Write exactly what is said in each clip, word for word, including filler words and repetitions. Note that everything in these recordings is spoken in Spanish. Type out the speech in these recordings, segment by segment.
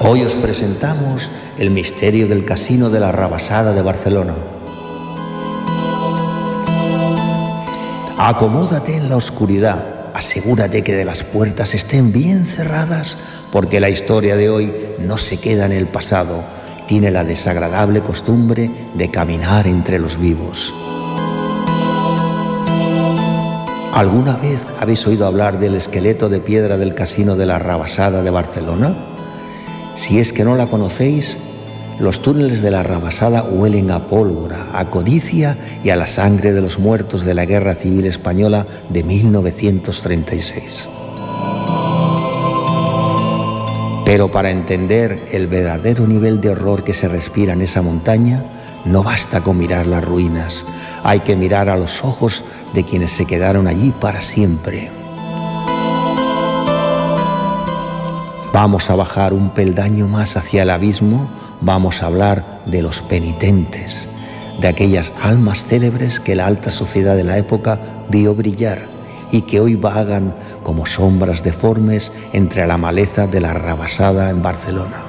Hoy os presentamos el misterio del Casino de la Rabasada de Barcelona. Acomódate en la oscuridad, asegúrate que de las puertas estén bien cerradas, porque la historia de hoy no se queda en el pasado, tiene la desagradable costumbre de caminar entre los vivos. ¿Alguna vez habéis oído hablar del esqueleto de piedra del Casino de la Rabasada de Barcelona? Si es que no la conocéis, los túneles de la Rabasada huelen a pólvora, a codicia y a la sangre de los muertos de la Guerra Civil Española de mil novecientos treinta y seis. Pero para entender el verdadero nivel de horror que se respira en esa montaña, no basta con mirar las ruinas, hay que mirar a los ojos de quienes se quedaron allí para siempre. Vamos a bajar un peldaño más hacia el abismo, vamos a hablar de los penitentes, de aquellas almas célebres que la alta sociedad de la época vio brillar y que hoy vagan como sombras deformes entre la maleza de la Rabasada en Barcelona.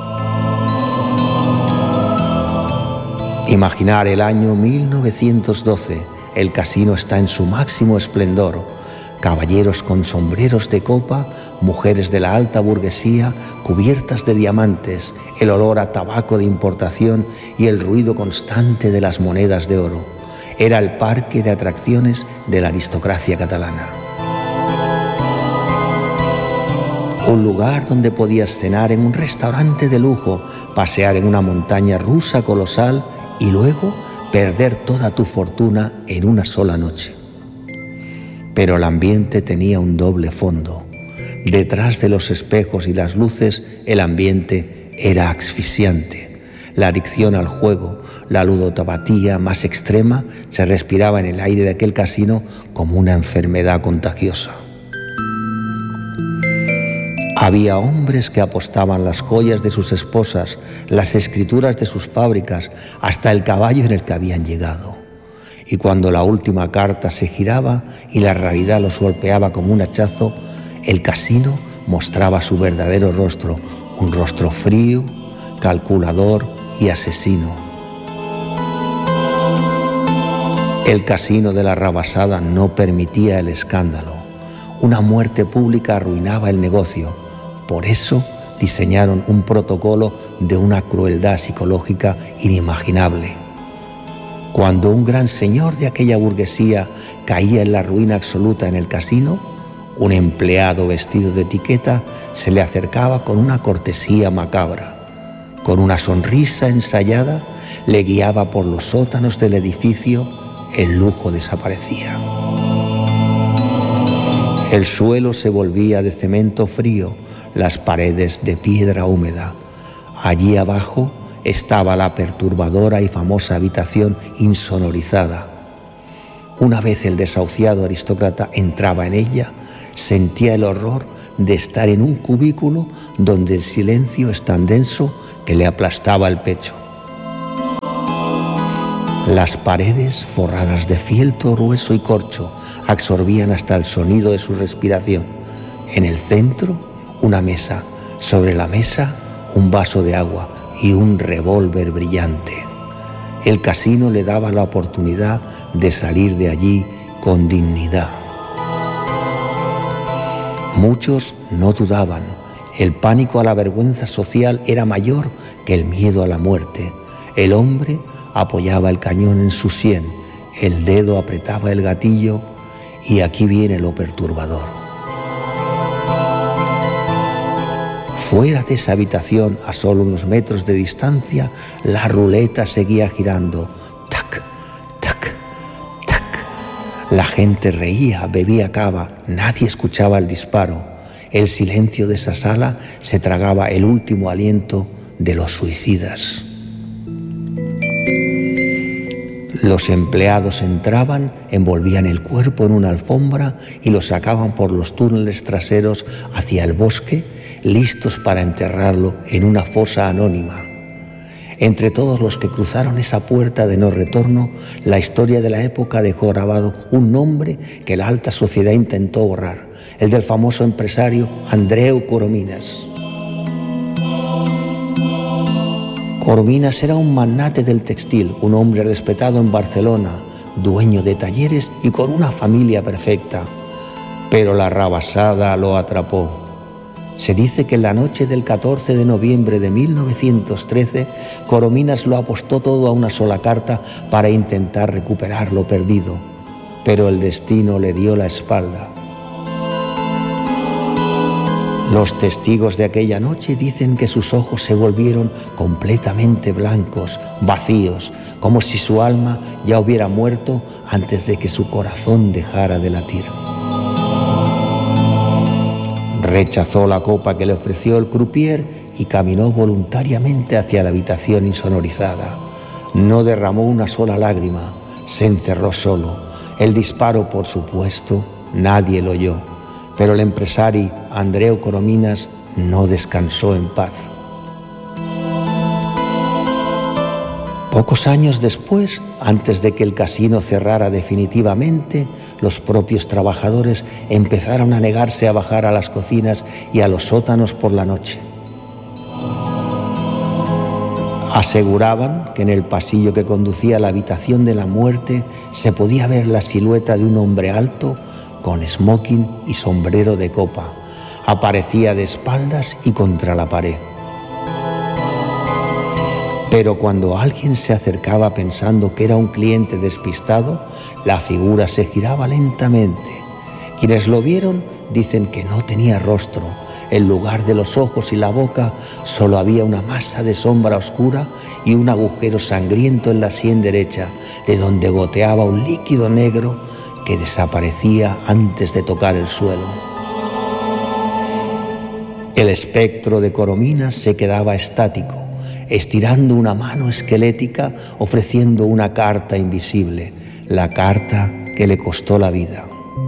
Imaginar el año mil novecientos doce, el casino está en su máximo esplendor. Caballeros con sombreros de copa, mujeres de la alta burguesía cubiertas de diamantes, el olor a tabaco de importación y el ruido constante de las monedas de oro. Era el parque de atracciones de la aristocracia catalana. Un lugar donde podías cenar en un restaurante de lujo, pasear en una montaña rusa colosal y luego perder toda tu fortuna en una sola noche. Pero el ambiente tenía un doble fondo. Detrás de los espejos y las luces, el ambiente era asfixiante. La adicción al juego, la ludopatía más extrema, se respiraba en el aire de aquel casino como una enfermedad contagiosa. Había hombres que apostaban las joyas de sus esposas, las escrituras de sus fábricas, hasta el caballo en el que habían llegado. Y cuando la última carta se giraba y la realidad los golpeaba como un hachazo, el casino mostraba su verdadero rostro, un rostro frío, calculador y asesino. El casino de la Rabasada no permitía el escándalo. Una muerte pública arruinaba el negocio. Por eso diseñaron un protocolo de una crueldad psicológica inimaginable. Cuando un gran señor de aquella burguesía caía en la ruina absoluta en el casino, un empleado vestido de etiqueta se le acercaba con una cortesía macabra. Con una sonrisa ensayada, le guiaba por los sótanos del edificio, el lujo desaparecía. El suelo se volvía de cemento frío, las paredes de piedra húmeda. Allí abajo estaba la perturbadora y famosa habitación insonorizada. Una vez el desahuciado aristócrata entraba en ella, sentía el horror de estar en un cubículo donde el silencio es tan denso que le aplastaba el pecho. Las paredes, forradas de fieltro grueso y corcho, absorbían hasta el sonido de su respiración. En el centro, una mesa. Sobre la mesa, un vaso de agua y un revólver brillante. El casino le daba la oportunidad de salir de allí con dignidad. Muchos no dudaban. El pánico a la vergüenza social era mayor que el miedo a la muerte. El hombre apoyaba el cañón en su sien, el dedo apretaba el gatillo y aquí viene lo perturbador. Fuera de esa habitación, a solo unos metros de distancia, la ruleta seguía girando. Tac, tac, tac. La gente reía, bebía cava, nadie escuchaba el disparo. El silencio de esa sala se tragaba el último aliento de los suicidas. Los empleados entraban, envolvían el cuerpo en una alfombra y lo sacaban por los túneles traseros hacia el bosque, listos para enterrarlo en una fosa anónima. Entre todos los que cruzaron esa puerta de no retorno, la historia de la época dejó grabado un nombre que la alta sociedad intentó borrar, el del famoso empresario Andreu Corominas. Corominas era un magnate del textil, un hombre respetado en Barcelona, dueño de talleres y con una familia perfecta. Pero la rabasada lo atrapó. Se dice que en la noche del catorce de noviembre de mil novecientos trece, Corominas lo apostó todo a una sola carta para intentar recuperar lo perdido, pero el destino le dio la espalda. Los testigos de aquella noche dicen que sus ojos se volvieron completamente blancos, vacíos, como si su alma ya hubiera muerto antes de que su corazón dejara de latir. Rechazó la copa que le ofreció el croupier y caminó voluntariamente hacia la habitación insonorizada. No derramó una sola lágrima, se encerró solo. El disparo, por supuesto, nadie lo oyó, pero el empresario Andreu Corominas no descansó en paz. Pocos años después, antes de que el casino cerrara definitivamente, los propios trabajadores empezaron a negarse a bajar a las cocinas y a los sótanos por la noche. Aseguraban que en el pasillo que conducía a la habitación de la muerte se podía ver la silueta de un hombre alto con smoking y sombrero de copa. Aparecía de espaldas y contra la pared. Pero cuando alguien se acercaba pensando que era un cliente despistado, la figura se giraba lentamente. Quienes lo vieron dicen que no tenía rostro. En lugar de los ojos y la boca, solo había una masa de sombra oscura y un agujero sangriento en la sien derecha, de donde goteaba un líquido negro que desaparecía antes de tocar el suelo. El espectro de Corominas se quedaba estático, estirando una mano esquelética, ofreciendo una carta invisible, la carta que le costó la vida.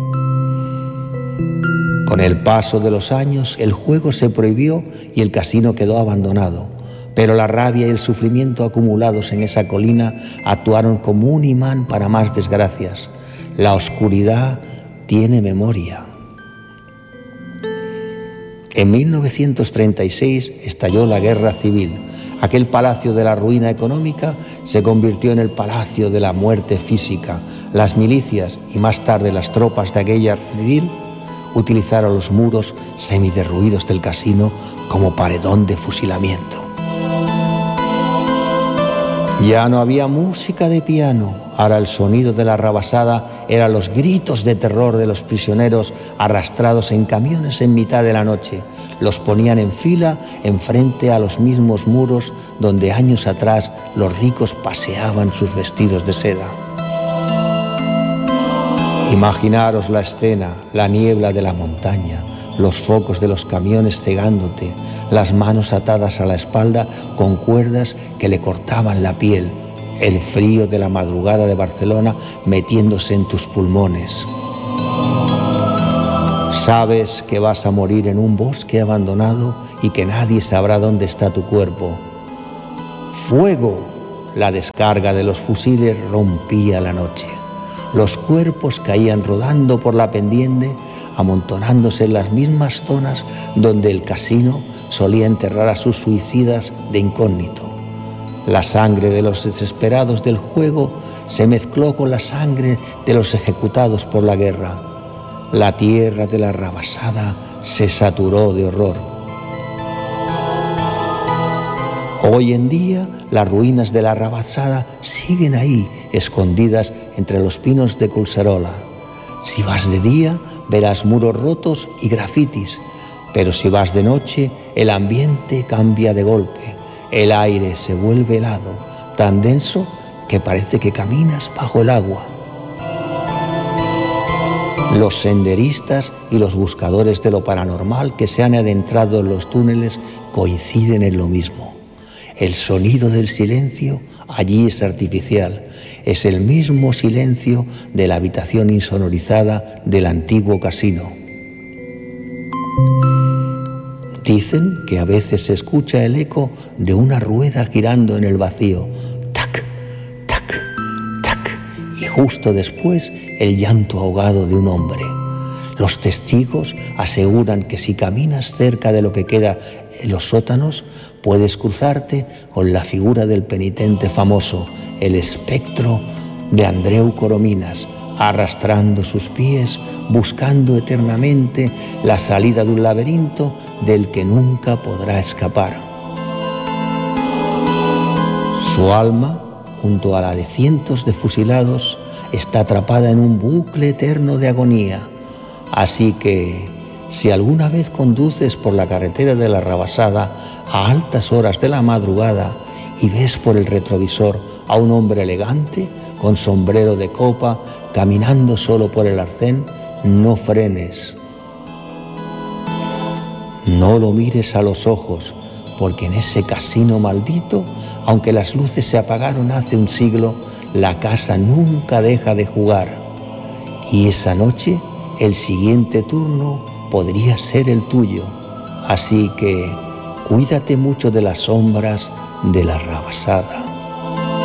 Con el paso de los años, el juego se prohibió y el casino quedó abandonado, pero la rabia y el sufrimiento acumulados en esa colina actuaron como un imán para más desgracias. La oscuridad tiene memoria. En mil novecientos treinta y seis estalló la guerra civil. Aquel palacio de la ruina económica se convirtió en el palacio de la muerte física. Las milicias y más tarde las tropas de aquella civil utilizaron los muros semiderruidos del casino como paredón de fusilamiento. Ya no había música de piano, ahora el sonido de la rabasada eran los gritos de terror de los prisioneros arrastrados en camiones en mitad de la noche. Los ponían en fila enfrente a los mismos muros donde años atrás los ricos paseaban sus vestidos de seda. Imaginaros la escena, la niebla de la montaña, los focos de los camiones cegándote, las manos atadas a la espalda con cuerdas que le cortaban la piel, el frío de la madrugada de Barcelona metiéndose en tus pulmones. Sabes que vas a morir en un bosque abandonado y que nadie sabrá dónde está tu cuerpo. ¡Fuego! La descarga de los fusiles rompía la noche. Los cuerpos caían rodando por la pendiente, amontonándose en las mismas zonas donde el casino solía enterrar a sus suicidas de incógnito. La sangre de los desesperados del juego se mezcló con la sangre de los ejecutados por la guerra. La tierra de la rabasada se saturó de horror. Hoy en día, las ruinas de la rabasada siguen ahí, escondidas entre los pinos de Collserola. Si vas de día, verás muros rotos y grafitis, pero si vas de noche, el ambiente cambia de golpe. El aire se vuelve helado, tan denso que parece que caminas bajo el agua. Los senderistas y los buscadores de lo paranormal que se han adentrado en los túneles coinciden en lo mismo. El sonido del silencio allí es artificial, es el mismo silencio de la habitación insonorizada del antiguo casino. Dicen que a veces se escucha el eco de una rueda girando en el vacío, tac, tac, tac, y justo después el llanto ahogado de un hombre. Los testigos aseguran que si caminas cerca de lo que queda en los sótanos, puedes cruzarte con la figura del penitente famoso, el espectro de Andreu Corominas, arrastrando sus pies, buscando eternamente la salida de un laberinto del que nunca podrá escapar. Su alma, junto a la de cientos de fusilados, está atrapada en un bucle eterno de agonía. Así que, si alguna vez conduces por la carretera de la Rabasada a altas horas de la madrugada y ves por el retrovisor a un hombre elegante, con sombrero de copa, caminando solo por el arcén, no frenes. No lo mires a los ojos, porque en ese casino maldito, aunque las luces se apagaron hace un siglo, la casa nunca deja de jugar. Y esa noche, el siguiente turno podría ser el tuyo. Así que cuídate mucho de las sombras de la Rabasada.